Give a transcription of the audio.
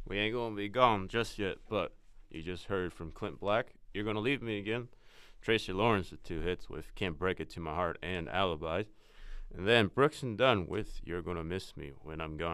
We ain't gonna be gone just yet, but you just heard from Clint Black. You're gonna leave me again. Tracy Lawrence with two hits with Can't Break It to My Heart and Alibis. And then Brooks and Dunn with You're Gonna Miss Me When I'm Gone.